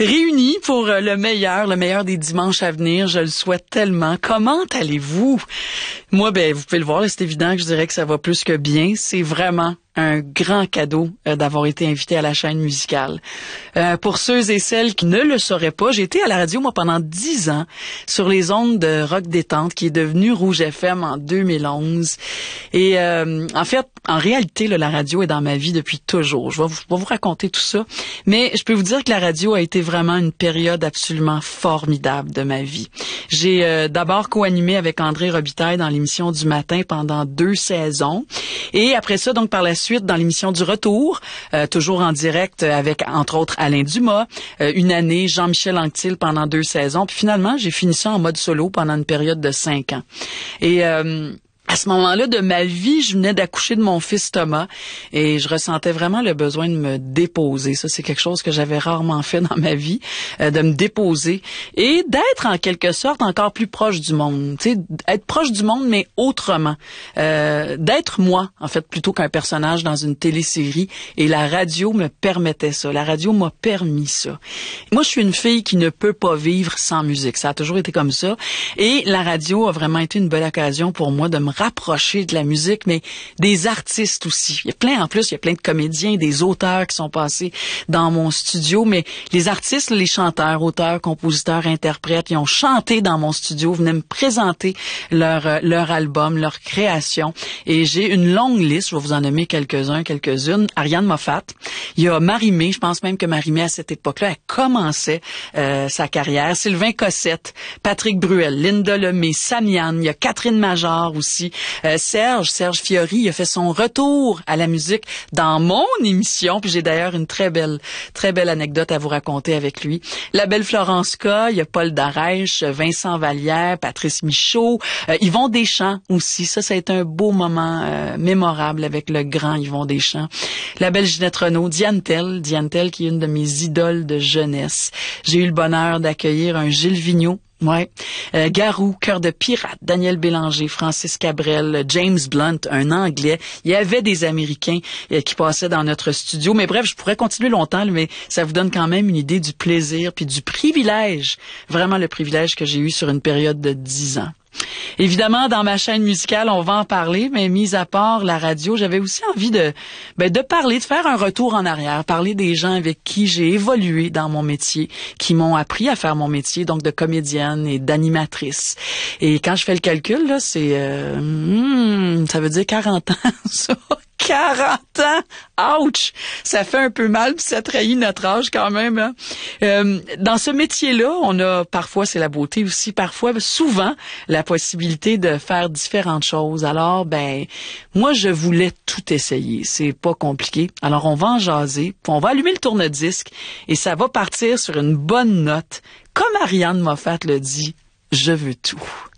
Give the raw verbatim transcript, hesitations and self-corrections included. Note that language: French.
réunis pour le meilleur, le meilleur des dimanches à venir. Je le souhaite tellement. Comment allez-vous? Moi, ben, vous pouvez le voir, là, c'est évident que je dirais que ça va plus que bien. C'est vraiment un grand cadeau euh, d'avoir été invité à la chaîne musicale. Euh, pour ceux et celles qui ne le sauraient pas, j'ai été à la radio, moi, pendant dix ans, sur les ondes de Rock Détente, qui est devenu Rouge F M en deux mille onze. Et euh, en fait, en réalité, là, la radio est dans ma vie depuis toujours. Je vais vous, je vais vous raconter tout ça. Mais je peux vous dire que la radio a été vraiment une période absolument formidable de ma vie. J'ai euh, d'abord co-animé avec André Robitaille dans l'émission du matin pendant deux saisons. Et après ça, donc, par la suite, dans l'émission du Retour, euh, toujours en direct avec, entre autres, Alain Dumas, euh, une année, Jean-Michel Anctil pendant deux saisons. Puis finalement, j'ai fini ça en mode solo pendant une période de cinq ans. Et euh, à ce moment-là de ma vie, je venais d'accoucher de mon fils Thomas et je ressentais vraiment le besoin de me déposer. Ça, c'est quelque chose que j'avais rarement fait dans ma vie, euh, de me déposer et d'être en quelque sorte encore plus proche du monde. Tu sais, être proche du monde, mais autrement. Euh, d'être moi, en fait, plutôt qu'un personnage dans une télésérie. Et la radio me permettait ça. La radio m'a permis ça. Moi, je suis une fille qui ne peut pas vivre sans musique. Ça a toujours été comme ça. Et la radio a vraiment été une belle occasion pour moi de me rapprocher de la musique, mais des artistes aussi. Il y a plein, en plus, il y a plein de comédiens, des auteurs qui sont passés dans mon studio, mais les artistes, les chanteurs, auteurs, compositeurs, interprètes, ils ont chanté dans mon studio, venaient me présenter leur, leur album, leur création. Et j'ai une longue liste, je vais vous en nommer quelques-uns, quelques-unes. Ariane Moffat, il y a Marie-Mé, je pense même que Marie-Mé, à cette époque-là, elle commençait euh, sa carrière. Sylvain Cossette, Patrick Bruel, Linda Lemay, Samiane, il y a Catherine Major aussi. Euh, Serge, Serge Fiori, il a fait son retour à la musique dans mon émission, puis j'ai d'ailleurs une très belle, très belle anecdote à vous raconter avec lui. La belle Florence K, il y a Paul Darèche, Vincent Vallière, Patrice Michaud, euh, Yvon Deschamps aussi. Ça, ça a été un beau moment euh, mémorable avec le grand Yvon Deschamps. La belle Ginette Renaud, Diane Tell, Diane Tell qui est une de mes idoles de jeunesse. J'ai eu le bonheur d'accueillir un Gilles Vigneault. Ouais, euh, Garou, Cœur de pirate, Daniel Bélanger, Francis Cabrel, James Blunt, un Anglais. Il y avait des Américains euh, qui passaient dans notre studio. Mais bref, je pourrais continuer longtemps, mais ça vous donne quand même une idée du plaisir puis du privilège, vraiment le privilège que j'ai eu sur une période de dix ans. Évidemment, dans ma chaîne musicale, on va en parler, mais mis à part la radio, j'avais aussi envie de ben, de parler, de faire un retour en arrière, parler des gens avec qui j'ai évolué dans mon métier, qui m'ont appris à faire mon métier, donc de comédienne et d'animatrice. Et quand je fais le calcul, là, c'est euh, hmm, ça veut dire quarante ans, ça. quarante ans! Ouch! Ça fait un peu mal, puis ça trahit notre âge quand même. Hein? Euh, dans ce métier-là, on a parfois, c'est la beauté aussi, parfois, souvent, la possibilité de faire différentes choses. Alors, ben, moi, je voulais tout essayer. C'est pas compliqué. Alors, on va en jaser, puis on va allumer le tourne-disque, et ça va partir sur une bonne note. Comme Ariane Moffat le dit, je veux tout.